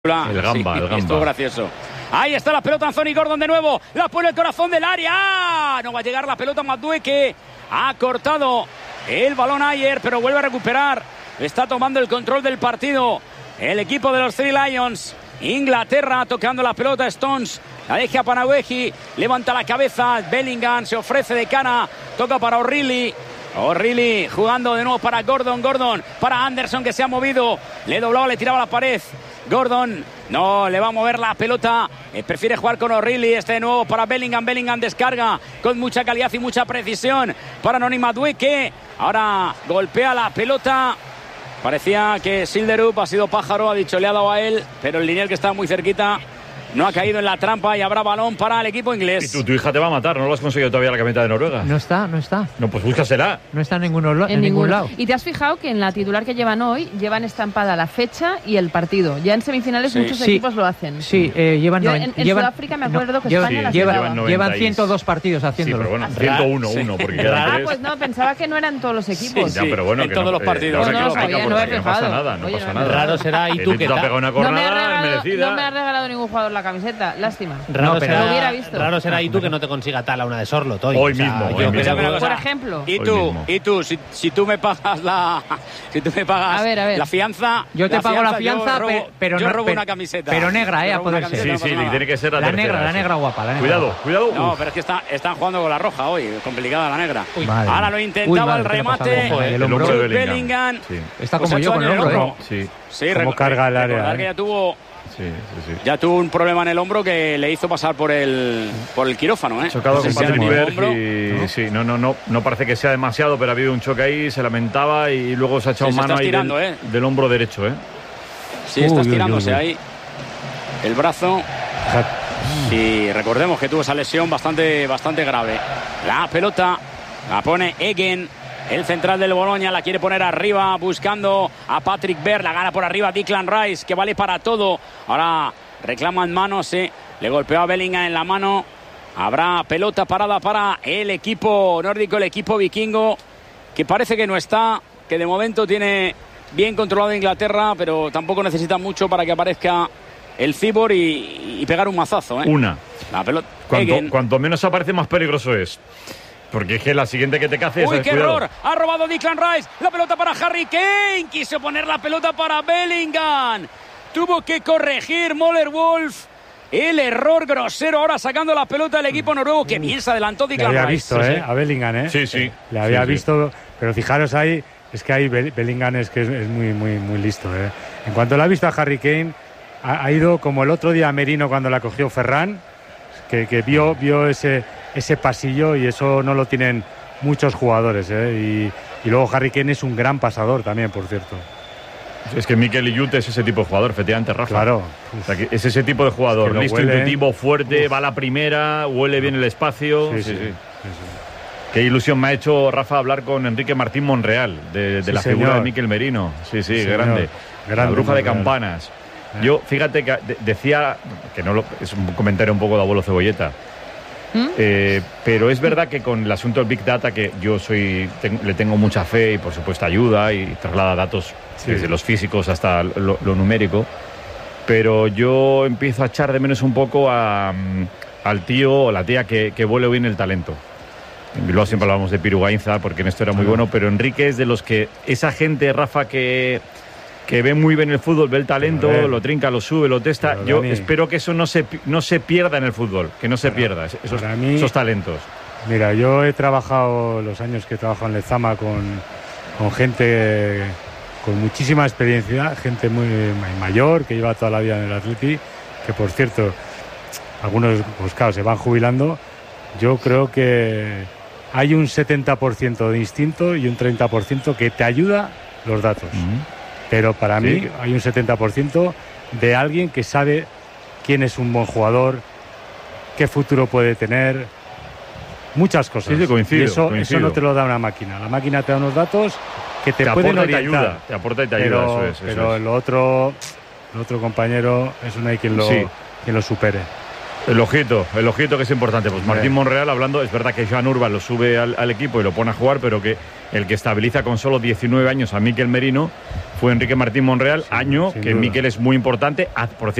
El gamba. Estuvo gracioso. Ahí está la pelota Anthony Gordon de nuevo. La pone el corazón del área. ¡Ah! No va a llegar la pelota Madueke. Ha cortado el balón ayer, pero vuelve a recuperar. Está tomando el control del partido el equipo de los Three Lions. Inglaterra tocando la pelota. Stones la deja para Wehi. Levanta la cabeza. Bellingham se ofrece de cara. Toca para O'Reilly. O'Reilly jugando de nuevo para Gordon. Gordon para Anderson, que se ha movido. Le doblaba, le tiraba a la pared. Gordon no le va a mover la pelota, prefiere jugar con O'Reilly. Este de nuevo para Bellingham. Bellingham descarga con mucha calidad y mucha precisión para Noni Madueke. Ahora golpea la pelota. Parecía que Silderup ha sido pájaro, ha dicho le ha dado a él, pero el linier, que está muy cerquita, no ha caído en la trampa y habrá balón para el equipo inglés. Y tu hija te va a matar, ¿no lo has conseguido todavía la camiseta de Noruega? No está. No, pues búscasela. No está en ningún lado. Y te has fijado que en la titular que llevan hoy, llevan estampada la fecha y el partido. Ya en semifinales muchos equipos lo hacen. Sí, llevan... En Sudáfrica me acuerdo que España llevan 102 partidos haciéndolo. Sí, pero bueno, 101, porque quedan 3. Pues no, pensaba que no eran todos los equipos. Sí, pero bueno, en todos los partidos. No pasa nada. Raro será, y tú que te has pegado una cornada merecida. No me ha regalado ningún jugador la camiseta, lástima. Raro será y tú que no te consiga Tala una de Sorlot hoy. Hoy mismo. Por ejemplo. Y tú, si tú me pagas la fianza. Yo te pago la fianza, pero yo robo una camiseta. Pero negra, a poder ser. Sí, tiene que ser la tercera. La negra guapa, la negra. Cuidado. No, pero es que están jugando con la roja hoy, complicada la negra. Ahora lo intentaba el remate. El hombro de Bellingham. Está como yo con el hombro. Sí, como carga el área. Que ya tuvo un problema en el hombro que le hizo pasar por el quirófano, Chocado con Patrick Berg y sí, no parece que sea demasiado, pero ha habido un choque ahí, se lamentaba y luego se ha echado mano ahí del hombro derecho, Sí, está estirándose ahí el brazo. Y recordemos que tuvo esa lesión bastante grave. La pelota la pone Egen. El central del Bologna la quiere poner arriba, buscando a Patrick Berg. La gana por arriba Declan Rice, que vale para todo. Ahora reclaman manos, le golpeó a Bellingham en la mano. Habrá pelota parada para el equipo nórdico, el equipo vikingo, que parece que no está, que de momento tiene bien controlado Inglaterra, pero tampoco necesita mucho para que aparezca el Cibor y pegar un mazazo. La pelota. Cuanto menos aparece, más peligroso es. Porque es que la siguiente que te cace es... ¡Uy, qué error! Ha robado Declan Rice. La pelota para Harry Kane. Quiso poner la pelota para Bellingham. Tuvo que corregir Möller-Wolf el error grosero. Ahora sacando la pelota del equipo noruego. Que bien se adelantó Declan Rice. Le había visto, a Bellingham, Sí. Le había visto, pero fijaros ahí, es que ahí Bellingham es muy listo, En cuanto le ha visto a Harry Kane, ha ido como el otro día a Merino cuando la cogió Ferran, que vio ese pasillo, y eso no lo tienen muchos jugadores, y luego Harry Kane es un gran pasador también, por cierto. Es que Mikel Iyut es ese tipo de jugador, efectivamente, Rafa. Claro. O sea, que es ese tipo de jugador, listo, intuitivo, fuerte, va a la primera, huele bien el espacio. Sí. Qué ilusión me ha hecho, Rafa, hablar con Enrique Martín Monreal, de la figura de Mikel Merino. Sí, grande. La bruja de campanas. Yo, fíjate que decía, que es un comentario un poco de abuelo cebolleta, pero es verdad que con el asunto del Big Data, que yo le tengo mucha fe y por supuesto ayuda y traslada datos desde los físicos hasta lo numérico, pero yo empiezo a echar de menos un poco al tío o la tía que vuele bien el talento. En Bilbao siempre hablábamos de Piru Gainza, porque en esto era muy bueno, pero Enrique es de los que, esa gente, Rafa, que ve muy bien el fútbol, ve el talento, lo trinca, lo sube, lo testa. Pero yo espero que eso no se pierda en el fútbol, que no se pierda esos talentos. Mira, yo he trabajado los años que he trabajado en Lezama con gente con muchísima experiencia, gente muy mayor, que lleva toda la vida en el Atleti, que por cierto, algunos, pues claro, se van jubilando. Yo creo que hay un 70% de instinto y un 30% que te ayuda los datos. Pero para mí hay un 70% de alguien que sabe quién es un buen jugador, qué futuro puede tener, muchas cosas. Sí, coincido, y eso no te lo da una máquina. La máquina te da unos datos que te pueden orientar. Te aporta y te ayuda, pero el otro compañero, eso no hay quien lo supere. El ojito que es importante. Pues Martín Monreal hablando, es verdad que Joan Urban lo sube al equipo y lo pone a jugar, pero que el que estabiliza con solo 19 años a Mikel Merino fue Enrique Martín Monreal, año que Mikel es muy importante. Por cierto,